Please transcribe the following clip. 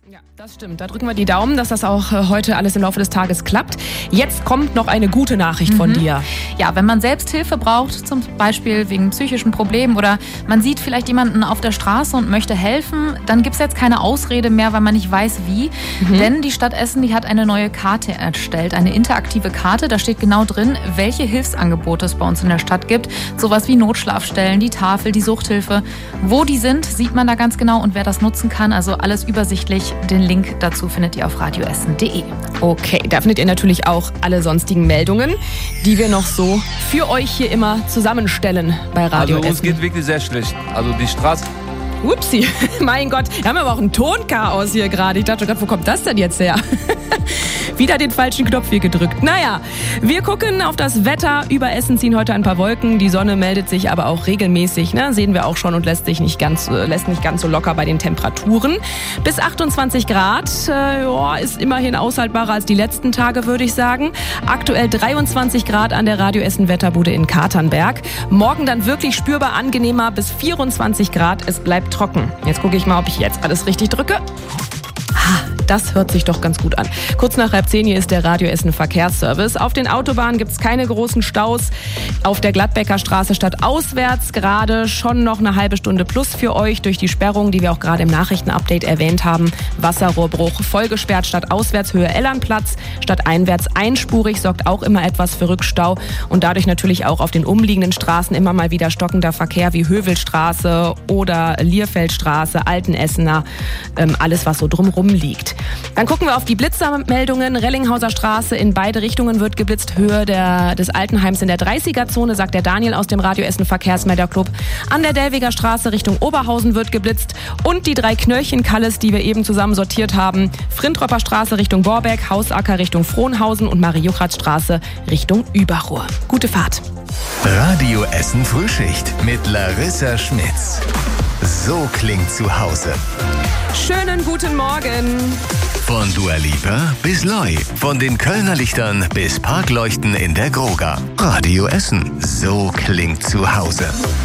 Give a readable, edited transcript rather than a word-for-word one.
Ja, das stimmt. Da drücken wir die Daumen, dass das auch heute alles im Laufe des Tages klappt. Jetzt kommt noch eine gute Nachricht von dir. Ja, wenn man selbst Hilfe braucht, zum Beispiel wegen psychischen Problemen oder man sieht vielleicht jemanden auf der Straße und möchte helfen, dann gibt es jetzt keine Ausrede mehr, weil man nicht weiß wie. Denn die Stadt Essen, die hat eine neue Karte erstellt, eine interaktive Karte. Da steht genau drin, welche Hilfsangebote es bei uns in der Stadt gibt. Sowas wie Notschlafstellen, die Tafel, die Suchthilfe. Wo die sind, sieht man da ganz genau und wer das nutzen kann. Also alles übersichtlich. Den Link dazu findet ihr auf radioessen.de. Okay, da findet ihr natürlich auch alle sonstigen Meldungen, die wir noch so für euch hier immer zusammenstellen bei Radio Also uns Essen. geht wirklich sehr schlecht. Also die Straße... Upsi, mein Gott, wir haben aber auch ein Tonchaos hier gerade. Ich dachte gerade, wo kommt das denn jetzt her? Wieder den falschen Knopf hier gedrückt. Naja, wir gucken auf das Wetter. Über Essen ziehen heute ein paar Wolken. Die Sonne meldet sich aber auch regelmäßig. Ne? Sehen wir auch schon und lässt nicht ganz so locker bei den Temperaturen. Bis 28 Grad ist immerhin aushaltbarer als die letzten Tage, würde ich sagen. Aktuell 23 Grad an der Radio Essen Wetterbude in Katernberg. Morgen dann wirklich spürbar angenehmer bis 24 Grad. Es bleibt trocken. Jetzt gucke ich mal, ob ich jetzt alles richtig drücke. Das hört sich doch ganz gut an. Kurz nach 9:30 hier ist der Radio Essen Verkehrsservice. Auf den Autobahnen gibt es keine großen Staus. Auf der Gladbecker Straße stadtauswärts gerade schon noch eine halbe Stunde plus für euch durch die Sperrung, die wir auch gerade im Nachrichtenupdate erwähnt haben. Wasserrohrbruch, vollgesperrt stadtauswärts Höhe Ellernplatz, stadteinwärts einspurig, sorgt auch immer etwas für Rückstau und dadurch natürlich auch auf den umliegenden Straßen immer mal wieder stockender Verkehr wie Hövelstraße oder Lierfeldstraße, Altenessener, alles was so drumrum liegt. Dann gucken wir auf die Blitzermeldungen. Rellinghauser Straße in beide Richtungen wird geblitzt. Höhe des Altenheims in der 30er-Zone, sagt der Daniel aus dem Radio Essen Verkehrsmelderclub. An der Delwiger Straße Richtung Oberhausen wird geblitzt. Und die 3 Knöllchen-Kalles, die wir eben zusammen sortiert haben. Frintropper Straße Richtung Borbeck, Hausacker Richtung Frohnhausen und Marie-Juchat-Straße Richtung Überruhr. Gute Fahrt. Radio Essen Frühschicht mit Larissa Schmitz. So klingt zu Hause. Schönen guten Morgen. Von Dua Lipa bis Loi, von den Kölner Lichtern bis Parkleuchten in der Groga. Radio Essen. So klingt zu Hause.